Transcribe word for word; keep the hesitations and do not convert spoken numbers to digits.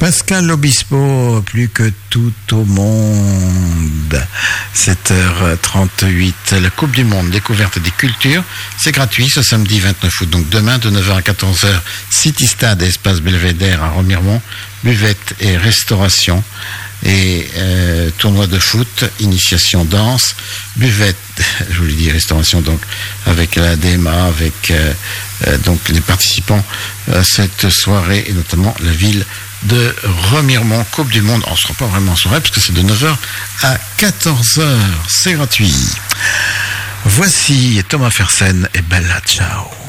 Pascal Obispo, plus que tout au monde. sept heures trente-huit. La Coupe du Monde, découverte des cultures. C'est gratuit ce samedi vingt-neuf août. Donc demain de neuf heures à quatorze heures, City Stade, espace Belvédère à Remiremont, buvette et restauration. Et euh, tournoi de foot, initiation danse, buvette, je vous l'ai dit, restauration, donc avec la D M A, avec euh, euh, donc les participants à cette soirée, et notamment la ville de Remiremont. Coupe du Monde, on ne sera pas vraiment en soirée parce que c'est de neuf heures à quatorze heures, c'est gratuit. Voici Thomas Fersen et Bella Ciao.